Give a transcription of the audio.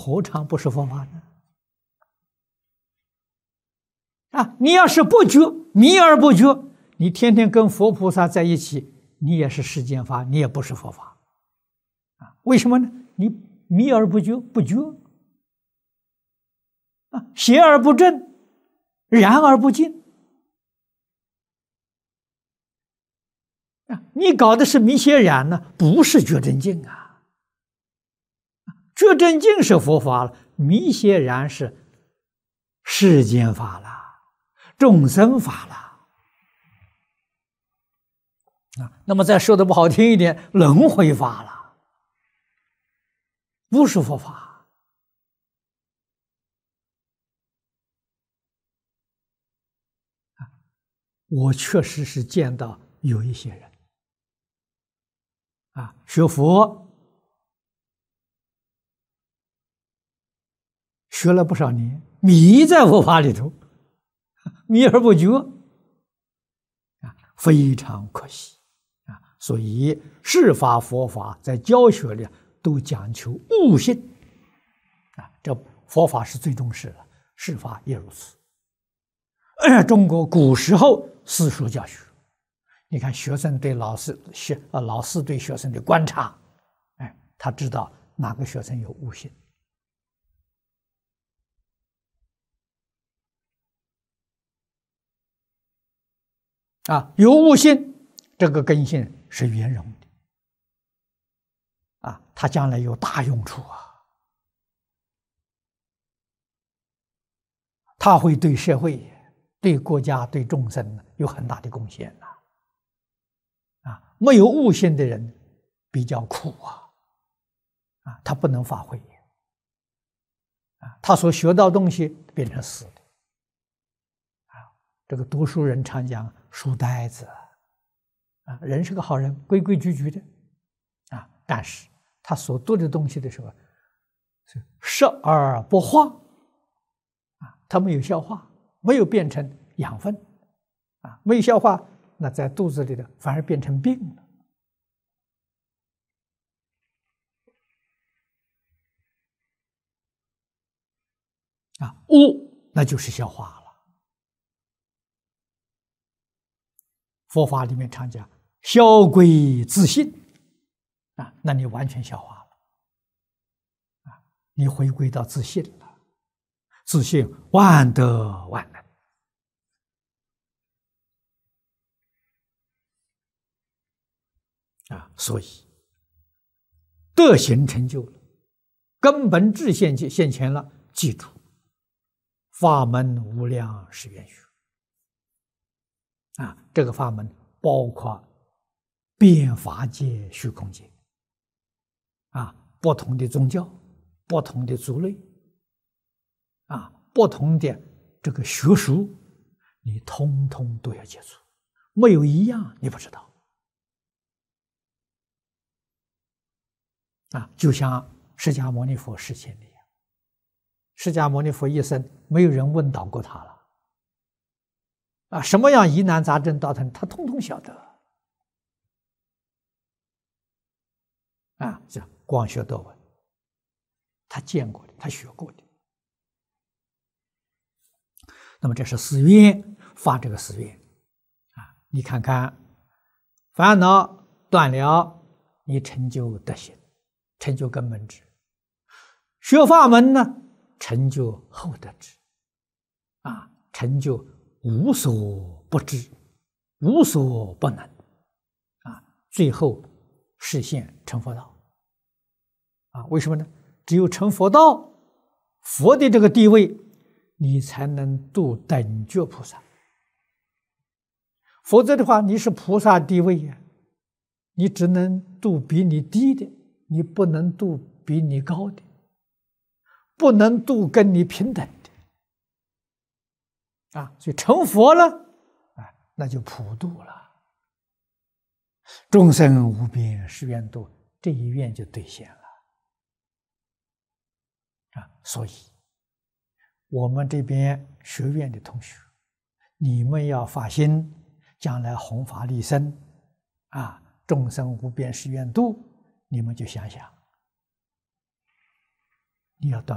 何尝不是佛法呢？啊，你要是不觉，迷而不觉，你天天跟佛菩萨在一起，你也是世间法，你也不是佛法。啊，为什么呢？你迷而不觉，不觉。啊，邪而不正，然而不净。啊，你搞的是迷邪染呢，不是觉真净啊。觉真净是佛法了，迷邪染是世间法了，众生法了。啊，那么再说的不好听一点，轮回法了，不是佛法。啊，我确实是见到有一些人，啊，学佛学了不少年，迷在佛法里头，迷而不觉，啊，非常可惜。所以释法佛法在教学里都讲求悟性，啊，这佛法是最重视的，释法也如此。中国古时候私塾教学，你看学生对老师老师对学生的观察，哎，他知道哪个学生有悟性。啊，有悟性，这个根性是圆融的，啊，他将来有大用处啊，他会对社会、对国家、对众生有很大的贡献呐。啊，没有悟性的人比较苦啊，啊，他不能发挥，啊，他所学到东西变成死的，啊，这个读书人常讲书呆子。啊，人是个好人，规规矩矩的，啊，但是他所读的东西的时候，是食而不化，啊，他没有消化，没有变成养分，啊，没有消化，那在肚子里的反而变成病了，啊，悟那就是消化了。佛法里面常讲消归自性，啊，那你完全消化了，啊，你回归到自性了，自性万德万能，啊，所以德行成就了，根本智现前了，记住，法门无量是愿学，啊，这个法门包括遍法界、虚空界，啊，不同的宗教、不同的族类，啊，不同的这个学术，你通通都要接触，没有一样你不知道。啊，就像释迦牟尼佛示现的一样，释迦牟尼佛一生没有人问倒过他了，啊，什么样疑难杂症到他通通晓得。啊，这光学多闻，他见过的，他学过的。那么这是誓愿，发这个誓愿啊！你看看，烦恼断了，你成就德行，成就根本智；学法门呢，成就后德智，啊，成就无所不知，无所不能，啊，最后实现成佛道。啊，为什么呢？只有成佛道，佛的这个地位，你才能度等觉菩萨。否则的话，你是菩萨地位呀，你只能度比你低的，你不能度比你高的，不能度跟你平等的。啊，所以成佛了，啊，那就普度了。众生无边誓愿度，这一愿就兑现了。啊，所以我们这边学院的同学，你们要发心，将来弘法利生，啊，众生无边誓愿度，你们就想想，你要断。